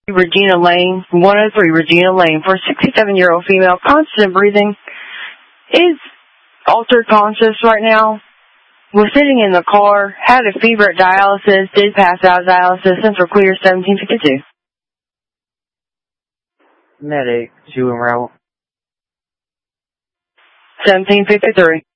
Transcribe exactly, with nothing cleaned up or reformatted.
Regina Lane, one oh three Regina Lane, for a sixty-seven-year-old female, constant breathing, is altered conscious right now, was sitting in the car, had a fever at dialysis, did pass out of dialysis, Central Clear seventeen fifty-two. Medic, two en route. seventeen fifty-three.